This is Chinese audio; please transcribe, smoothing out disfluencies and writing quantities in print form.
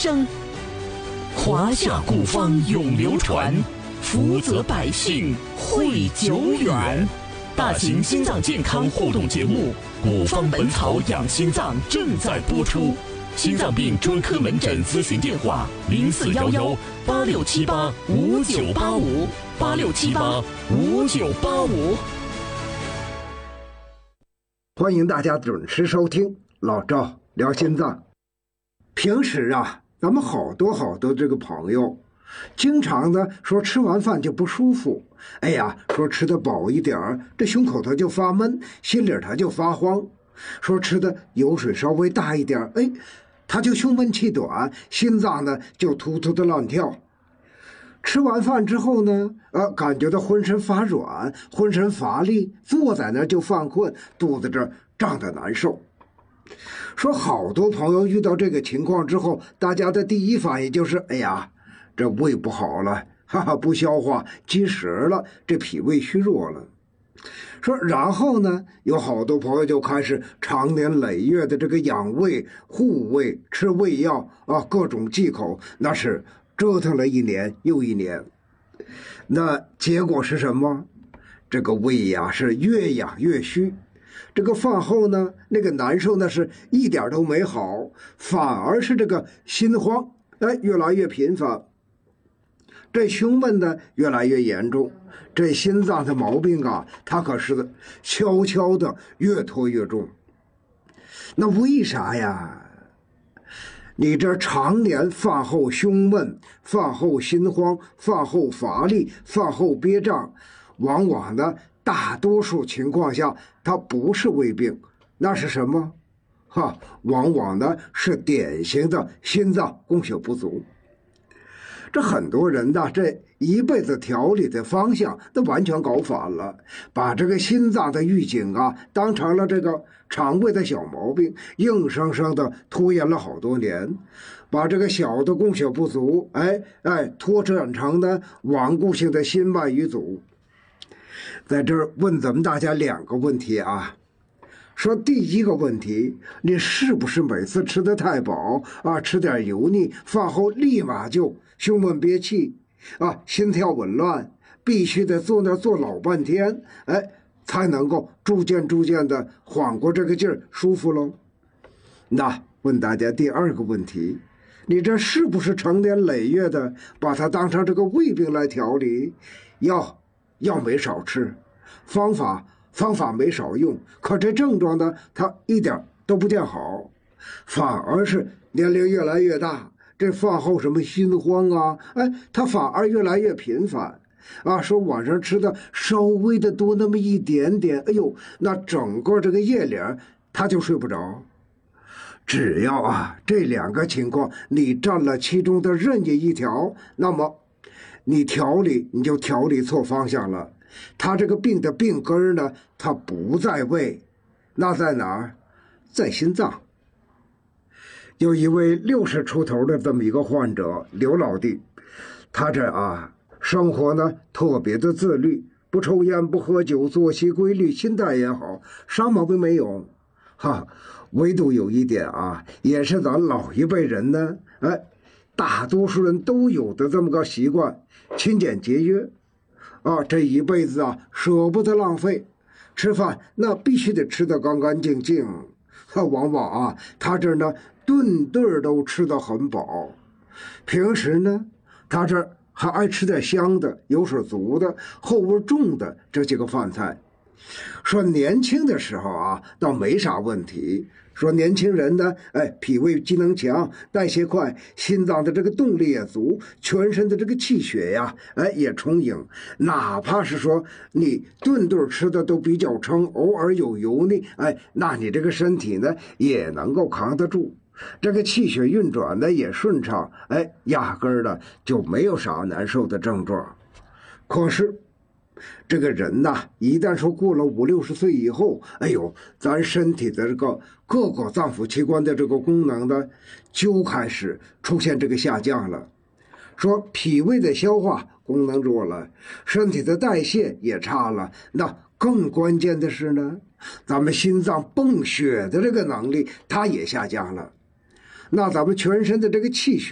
生。华夏古方永流传，福泽百姓惠久远。大型心脏健康互动节目《古方本草养心脏》正在播出。心脏病专科门诊咨询电话：0411-8678-5985，8678-5985。 欢迎大家准时收听老赵聊心脏。平时啊，咱们好多这个朋友，经常的说吃完饭就不舒服，哎呀，说吃的饱一点儿，这胸口它就发闷，心里它就发慌；说吃的油水稍微大一点，哎，他就胸闷气短，心脏呢就突突的乱跳。吃完饭之后呢，感觉到浑身发软，浑身乏力，坐在那儿就犯困，肚子这胀得难受。说好多朋友遇到这个情况之后，大家的第一反应就是，哎呀，这胃不好了，哈哈，不消化，积食了，这脾胃虚弱了。说然后呢，有好多朋友就开始长年累月的这个养胃护胃，吃胃药啊，各种忌口，那是折腾了1年又1年。那结果是什么？这个胃呀是越养越虚，这个饭后呢，那个难受那是一点都没好，反而是这个心慌越来越频繁，这胸闷呢越来越严重，这心脏的毛病啊，它可是悄悄的越拖越重。那为啥呀？你这常年饭后胸闷，饭后心慌，饭后乏力，饭后憋胀，往往呢大多数情况下它不是胃病，那是什么？往往呢是典型的心脏供血不足。这很多人呢，这一辈子调理的方向都完全搞反了，把这个心脏的预警啊当成了这个肠胃的小毛病，硬生生的拖延了好多年，把这个小的供血不足拖展成呢顽固性的心脉瘀阻。在这儿问咱们大家2个问题啊。说第一个问题，你是不是每次吃得太饱啊，吃点油腻，饭后立马就胸闷憋气啊，心跳紊乱，必须得坐那儿坐老半天，才能够逐渐的缓过这个劲儿，舒服喽。那问大家第2个问题，你这是不是成年累月的把它当成这个胃病来调理？药没少吃，方法没少用，可这症状呢，它一点都不见好，反而是年龄越来越大，这饭后什么心慌啊，它反而越来越频繁啊。说晚上吃的稍微的多那么一点点，哎呦，那整个这个夜里他就睡不着。只要这2个情况你占了其中的任意一条，那么你就调理错方向了。他这个病的病根呢，它不在胃，那在哪儿？在心脏。有一位60出头的这么一个患者刘老弟，他这生活呢特别的自律，不抽烟不喝酒，作息规律，心态也好，啥毛病没有。唯独有一点也是咱老一辈人呢，大多数人都有的这么个习惯，勤俭节约。这一辈子舍不得浪费，吃饭那必须得吃得干干净净，往往他这呢顿顿都吃得很饱。平时呢，他这还爱吃点香的、油水足的、后味重的这几个饭菜。说年轻的时候倒没啥问题。说年轻人呢，脾胃机能强，代谢快，心脏的这个动力也足，全身的这个气血呀，也充盈。哪怕是说你顿顿吃的都比较撑，偶尔有油腻，那你这个身体呢也能够扛得住，这个气血运转呢也顺畅，压根儿的就没有啥难受的症状。可是这个人呐，一旦说过了50、60岁以后，咱身体的这个各个脏腑器官的这个功能呢，就开始出现这个下降了。说脾胃的消化功能弱了，身体的代谢也差了，那更关键的是呢，咱们心脏泵血的这个能力它也下降了，那咱们全身的这个气血